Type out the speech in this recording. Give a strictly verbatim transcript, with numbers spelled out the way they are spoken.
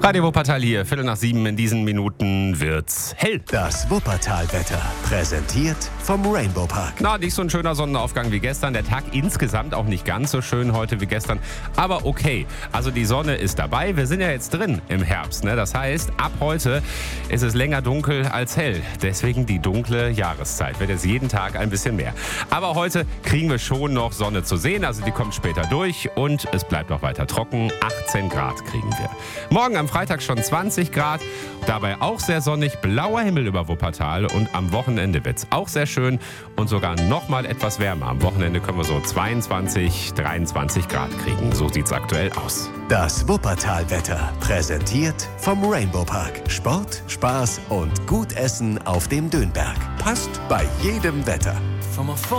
Radio Wuppertal hier, Viertel nach sieben. In diesen Minuten wird's hell. Das Wuppertal-Wetter, präsentiert vom Rainbow Park. Na, nicht so ein schöner Sonnenaufgang wie gestern. Der Tag insgesamt auch nicht ganz so schön heute wie gestern. Aber okay, also die Sonne ist dabei. Wir sind ja jetzt drin im Herbst. Ne? Das heißt, ab heute ist es länger dunkel als hell. Deswegen die dunkle Jahreszeit. Wird jetzt jeden Tag ein bisschen mehr. Aber heute kriegen wir schon noch Sonne zu sehen. Also die kommt später durch und es bleibt auch weiter trocken. achtzehn Grad kriegen wir. Morgen am Freitag schon zwanzig Grad. Dabei auch sehr sonnig, blauer Himmel über Wuppertal. Und am Wochenende wird es auch sehr schön und sogar noch mal etwas wärmer. Am Wochenende können wir so zweiundzwanzig, dreiundzwanzig Grad kriegen. So sieht es aktuell aus. Das Wuppertal-Wetter, präsentiert vom Rainbow Park. Sport, Spaß und gut Essen auf dem Dönberg. Passt bei jedem Wetter.